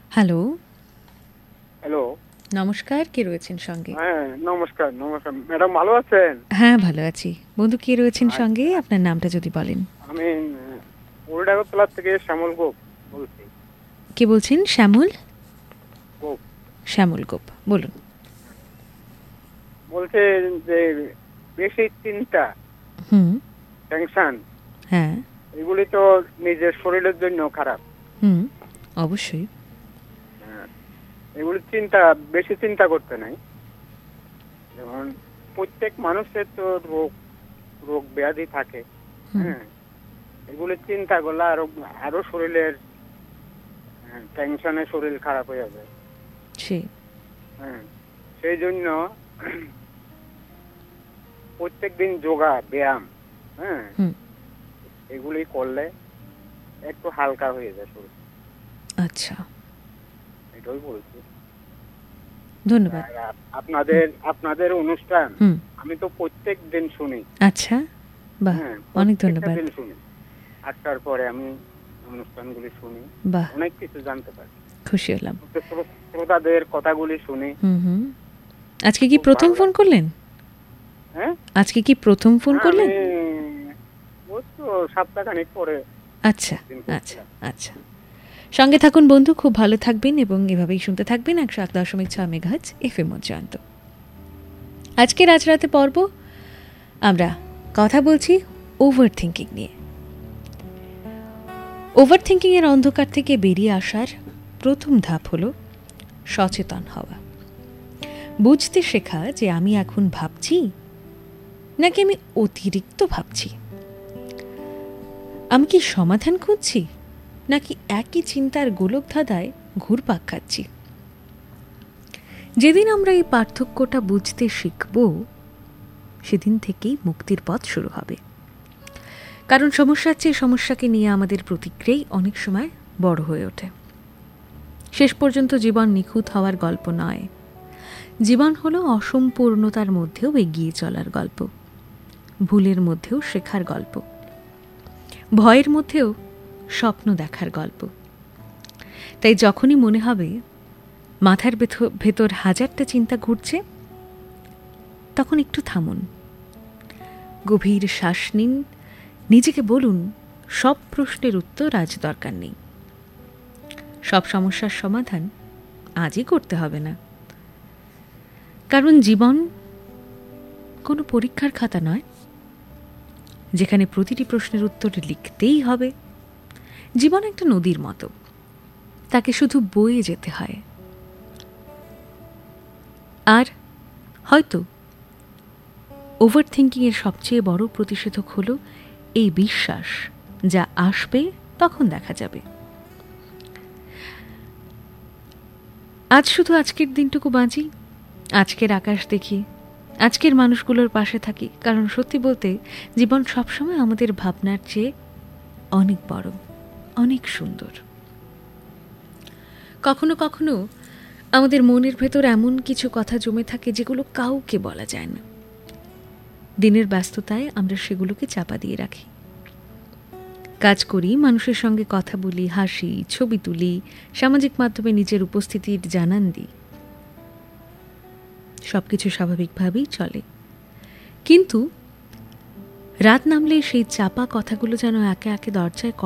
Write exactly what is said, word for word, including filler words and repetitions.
Hello, hello. নমস্কার। কে রয়েছেন সঙ্গে? হ্যাঁ, নমস্কার, নমস্কার। ম্যাডাম ভালো আছেন? হ্যাঁ, ভালো আছি। বন্ধু কে রয়েছেন সঙ্গে? আচ্ছা, আপনার নামটা যদি বলেন। আমি আ ওল্ড আগরতলা থেকে শ্যামল গোপ বলছি। কে বলছেন? শ্যামল? গোপ। শ্যামল গোপ। বলুন। বলছে যে বেশি চিন্তা, হুম, টেনশন হ্যাঁ, এগুলি তো নিজের শরীরের জন্য খারাপ। হুম, অবশ্যই। হ্যাঁ, এগুলি চিন্তা বেশি চিন্তা করতে নাই। যেমন প্রত্যেক মানুষের তো রোগ রোগ ব্যাধি থাকে। হুম, হ্যাঁ, এগুলি চিন্তা করলে আরো আরো শরীরের টেনশনে শরীর খারাপ হয়ে যায়। সেই। হ্যাঁ, সেই জন্য প্রত্যেকদিন যোগা ব্যায়াম, হ্যাঁ, হুম, এগুলি করলে একটু হালকা হয়ে যায় শরীর। আচ্ছা। এটাই বলছি। ধন্যবাদ। আর আপ- আপনাদের আপনাদের অনুষ্ঠান হুম, আমি তো প্রত্যেক দিন শুনি। আচ্ছা। বাহ! হ্যাঁ, অনেক প্রত্যেকটা ধন্যবাদ। দিন শুনি। আটটার পরে আমি অনুষ্ঠানগুলি শুনি, বাহ! অনেক কিছু জানতে পারি। খুশি হলাম। তো শ্রো- শ্রোতাদের কথাগুলি শুনি, হুম, হুম। আজকে কি খুব প্রথম ভালো ফোন লাগে। করলেন? হ্যাঁ, আজকে কি প্রথম ফোন হ্যাঁ, আমি করলেন? ওই তো সপ্তাহখানেক পরে আচ্ছা, একদিন আচ্ছা, করছিলাম। আচ্ছা। সঙ্গে থাকুন বন্ধু, খুব ভালো থাকবেন এবং এভাবেই শুনতে থাকবেন একশো এক দশমিক ছয় মেগাহার্টজ এফএম জয়ন্ত। আজকের আজ রাতে পর্ব আমরা কথা বলছি ওভার থিঙ্কিং নিয়ে। ওভার থিঙ্কিংয়ের অন্ধকার থেকে বেরিয়ে আসার প্রথম ধাপ হলো সচেতন হওয়া, বুঝতে শেখা যে আমি এখন ভাবছি নাকি আমি অতিরিক্ত ভাবছি, আমি কি সমাধান খুঁজছি নাকি একই চিন্তার গোলকধাঁধায় ঘুরপাক খাচ্ছি। যেদিন আমরা এই পার্থক্যটা বুঝতে শিখব সেদিন থেকেই মুক্তির পথ শুরু হবে। কারণ সমস্যার চেয়ে সমস্যাকে নিয়ে আমাদের প্রতিক্রিয়াই অনেক সময় বড় হয়ে ওঠে। শেষ পর্যন্ত জীবন নিখুঁত হওয়ার গল্প নয়, জীবন হলো অসম্পূর্ণতার মধ্যেও এগিয়ে চলার গল্প, ভুলের মধ্যেও শেখার গল্প, ভয়ের মধ্যেও স্বপ্ন দেখার গল্প। তাই যখনই মনে হবে মাথার ভেতর হাজারটা চিন্তা ঘুরছে, তখন একটু থামুন, গভীর শ্বাস নিন, নিজেকে বলুন সব প্রশ্নের উত্তর আজ দরকার নেই, সব সমস্যার সমাধান আজই করতে হবে না। কারণ জীবন কোনো পরীক্ষার খাতা নয় যেখানে প্রতিটি প্রশ্নের উত্তর লিখতেই হবে। জীবন একটা নদীর মতো, তাকে শুধু বয়ে যেতে হয়। আর হয়তো ওভার থিঙ্কিংয়ের সবচেয়ে বড় প্রতিষেধক হলো এই বিশ্বাস, যা আসবে তখন দেখা যাবে। আজ শুধু আজকের দিনটুকু বাঁচি, আজকের আকাশ দেখি, আজকের মানুষগুলোর পাশে থাকি। কারণ সত্যি বলতে জীবন সবসময় আমাদের ভাবনার চেয়ে অনেক বড়, অনেক সুন্দর। কখনো কখনো আমাদের মনের ভেতর এমন কিছু কথা জমে থাকে যেগুলো কাউকে বলা যায় না। দিনের ব্যস্ততায় আমরা সেগুলোকে চাপা দিয়ে রাখি। কাজ করি, মানুষের সঙ্গে কথা বলি, হাসি, ছবি তুলি, সামাজিক মাধ্যমে নিজের উপস্থিতির জানান দিই, সবকিছু স্বাভাবিকভাবেই চলে। কিন্তু রাত নামলেই সেই চাপা কথাগুলো যেন একে একে দরজায়